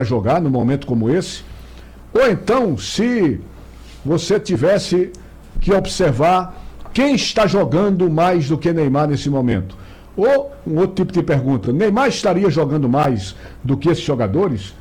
jogar num momento como esse? Ou então, se você tivesse que observar quem está jogando mais do que Neymar nesse momento? Ou um outro tipo de pergunta, Neymar estaria jogando mais do que esses jogadores?